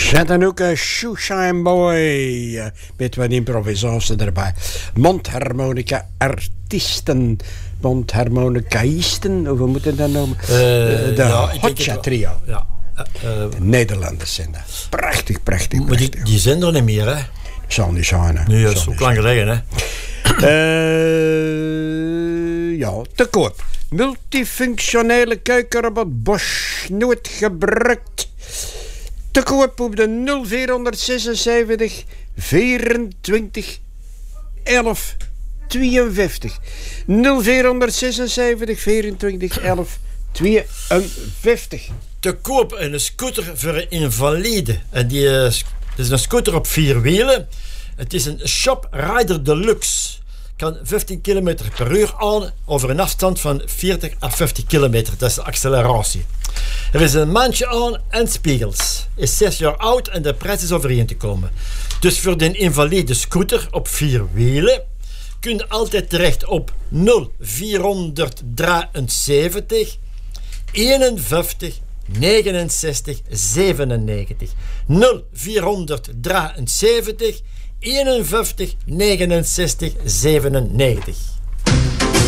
Chattanooga Shoeshine Boy. Met wat improvisatie erbij. Mondharmonica artiesten. Mondharmonicaïsten. Of hoe moet je dat noemen? De Hotcha Trio. Ja. Nederlanders zijn dat. Prachtig. Maar die zijn er niet meer, hè? Zal niet zijn, hè? Nee, dat is ook lang geleden, hè? Ja, te koop. Multifunctionele keukenrobot Bosch. Nooit gebruikt. Te koop op de 0476 24 11 52. 0476 24 11 52. Te koop een scooter voor een invalide. En het is een scooter op 4 wielen. Het is een Shop Rider Deluxe. Kan 15 km per uur aan over een afstand van 40 à 50 kilometer. Dat is de acceleratie. Er is een mandje aan en spiegels. Is 6 jaar oud en de prijs is overeen te komen. Dus voor de invalide scooter op 4 wielen kun je altijd terecht op 0473 51 69 97. 0473 51 69 97.